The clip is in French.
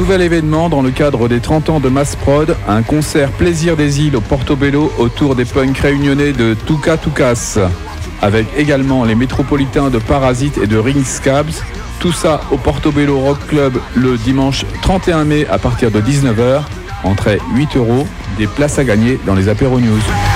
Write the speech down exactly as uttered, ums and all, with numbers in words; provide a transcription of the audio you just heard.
nouvel événement dans le cadre des trente ans de Mass Prod, un concert Plaisir des îles au Portobello autour des punks réunionnais de Tuka Tukas, avec également les métropolitains de Parasite et de Ring Scabs. Tout ça au Portobello Rock Club le dimanche trente et un mai à partir de dix-neuf heures. Entrée huit euros, des places à gagner dans les apéros news.